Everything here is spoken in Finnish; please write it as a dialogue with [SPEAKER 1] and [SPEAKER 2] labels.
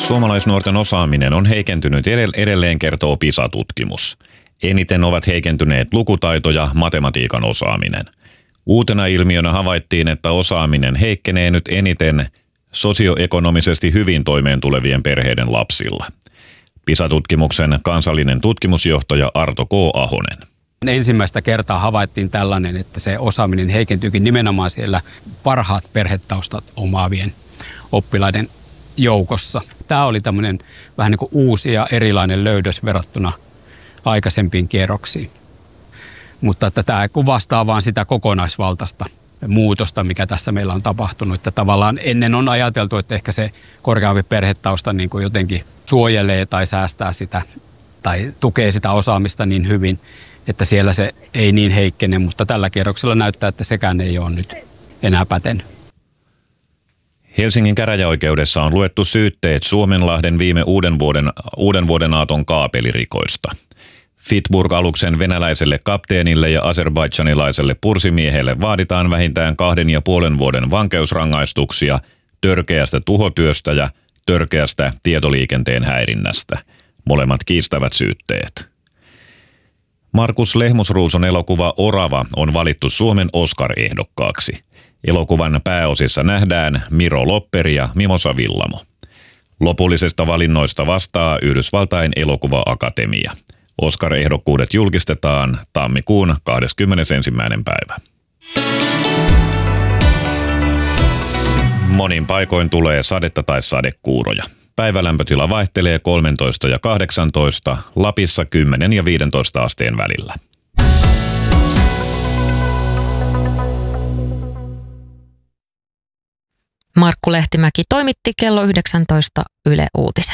[SPEAKER 1] Suomalaisnuorten osaaminen on heikentynyt edelleen, kertoo PISA-tutkimus. Eniten ovat heikentyneet lukutaito ja matematiikan osaaminen. Uutena ilmiönä havaittiin, että osaaminen heikkenee nyt eniten sosioekonomisesti hyvin toimeentulevien perheiden lapsilla. PISA-tutkimuksen kansallinen tutkimusjohtaja Arto K. Ahonen.
[SPEAKER 2] Ensimmäistä kertaa havaittiin tällainen, että se osaaminen heikentyykin nimenomaan siellä parhaat perhetaustat omaavien oppilaiden joukossa. Tämä oli tämmöinen vähän niin kuin uusi ja erilainen löydös verrattuna aikaisempiin kierroksiin. Mutta että tämä kuvastaa vaan sitä kokonaisvaltaista muutosta, mikä tässä meillä on tapahtunut. Että tavallaan ennen on ajateltu, että ehkä se korkeampi perhetausta niin kuin jotenkin suojelee tai säästää sitä tai tukee sitä osaamista niin hyvin, että siellä se ei niin heikkene, mutta tällä kierroksella näyttää, että sekään ei ole nyt enää pätenyt.
[SPEAKER 1] Helsingin käräjäoikeudessa on luettu syytteet Suomenlahden viime uuden vuoden aaton kaapelirikoista. Fitburg-aluksen venäläiselle kapteenille ja azerbaidžanilaiselle pursimiehelle vaaditaan vähintään 2,5 vuoden vankeusrangaistuksia törkeästä tuhotyöstä ja törkeästä tietoliikenteen häirinnästä. Molemmat kiistävät syytteet. Markus Lehmusruuson elokuva Orava on valittu Suomen Oscar-ehdokkaaksi. Elokuvan pääosissa nähdään Miro Lopperi ja Mimosa Villamo. Lopullisesta valinnoista vastaa Yhdysvaltain elokuva-akatemia. Oscar-ehdokkuudet julkistetaan tammikuun 21. päivä. Monin paikoin tulee sadetta tai sadekuuroja. Päivälämpötila vaihtelee 13 ja 18, Lapissa 10 ja 15 asteen välillä.
[SPEAKER 3] Markku Lehtimäki toimitti kello 19 Yle Uutiset.